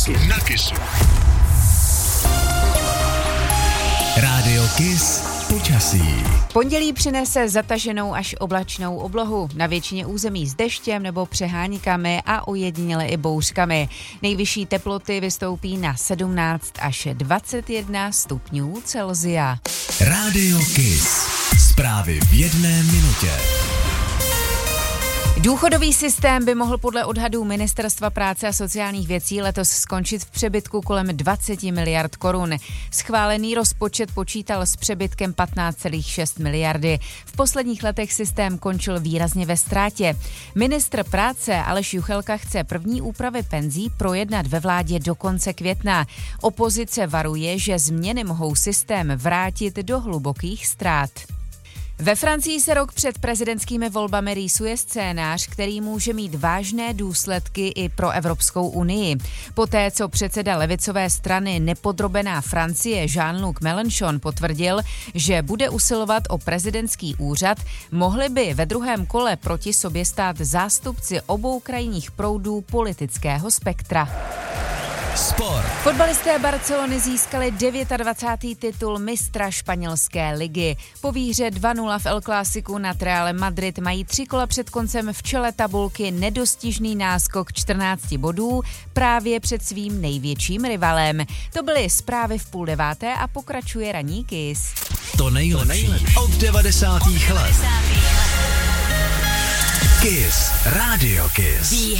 Kisu. Rádio Kiss počasí. Pondělí přinese zataženou až oblačnou oblohu. Na většině území s deštěm nebo přeháníkami a ojediněle i bouřkami. Nejvyšší teploty vystoupí na 17 až 21 stupňů Celsia. Rádio Kiss. Zprávy v jedné minutě. Důchodový systém by mohl podle odhadů Ministerstva práce a sociálních věcí letos skončit v přebytku kolem 20 miliard korun. Schválený rozpočet počítal s přebytkem 15,6 miliardy. V posledních letech systém končil výrazně ve ztrátě. Ministr práce Aleš Juchelka chce první úpravy penzí projednat ve vládě do konce května. Opozice varuje, že změny mohou systém vrátit do hlubokých ztrát. Ve Francii se rok před prezidentskými volbami rýsuje scénář, který může mít vážné důsledky i pro Evropskou unii. Poté, co předseda levicové strany Nepodrobená Francie Jean-Luc Mélenchon potvrdil, že bude usilovat o prezidentský úřad, mohli by ve druhém kole proti sobě stát zástupci obou krajních proudů politického spektra. Sport. Fotbalisté Barcelony získali 29. titul mistra španělské ligy. Po výhře 2-0 v El Clásiku nad Realem Madrid mají 3 kola před koncem v čele tabulky nedostižný náskok 14 bodů právě před svým největším rivalem. To byly zprávy v 8:30 a pokračuje ranní Kiss. To nejlepší od 90. let. Kiss. Rádio Kiss.